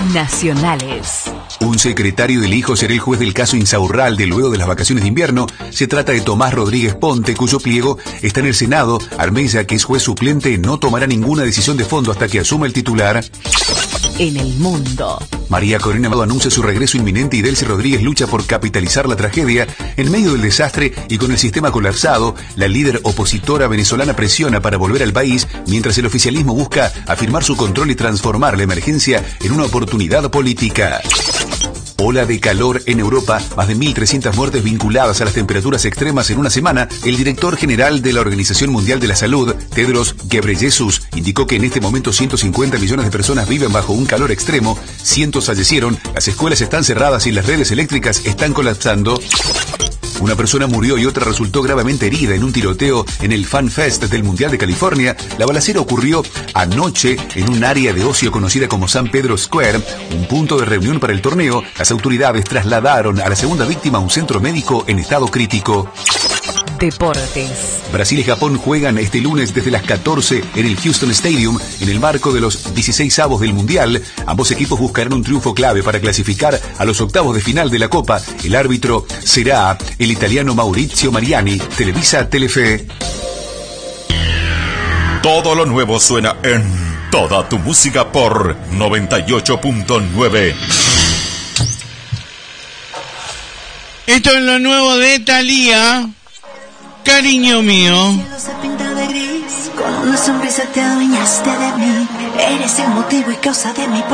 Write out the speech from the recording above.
nacionales. Un secretario del hijo será el juez del caso Insaurralde luego de las vacaciones de invierno. Se trata de Tomás Rodríguez Ponte, cuyo pliego está en el Senado. Armella, que es juez suplente, no tomará ninguna decisión de fondo hasta que asuma el titular. En el mundo. María Corina Machado anuncia su regreso inminente y Delcy Rodríguez lucha por capitalizar la tragedia. En medio del desastre y con el sistema colapsado, la líder opositora venezolana presiona para volver al país, mientras el oficialismo busca afirmar su control y transformar la emergencia en una oportunidad política. Ola de calor en Europa, más de 1.300 muertes vinculadas a las temperaturas extremas en una semana. El director general de la Organización Mundial de la Salud, Tedros Ghebreyesus, indicó que en este momento 150 millones de personas viven bajo un calor extremo, cientos fallecieron, las escuelas están cerradas y las redes eléctricas están colapsando. Una persona murió y otra resultó gravemente herida en un tiroteo en el Fan Fest del Mundial de California. La balacera ocurrió anoche en un área de ocio conocida como San Pedro Square, un punto de reunión para el torneo. Las autoridades trasladaron a la segunda víctima a un centro médico en estado crítico. Deportes. Brasil y Japón juegan este lunes desde las 14 en el Houston Stadium en el marco de los 16avos del Mundial. Ambos equipos buscarán un triunfo clave para clasificar a los octavos de final de la Copa. El árbitro será el italiano Maurizio Mariani. Televisa Telefe. Todo lo nuevo suena en toda tu música por 98.9. Esto es lo nuevo de Thalía. Cariño mío. El cielo se pinta de gris, con una sonrisa te adueñaste de mí. Eres el motivo y causa de mi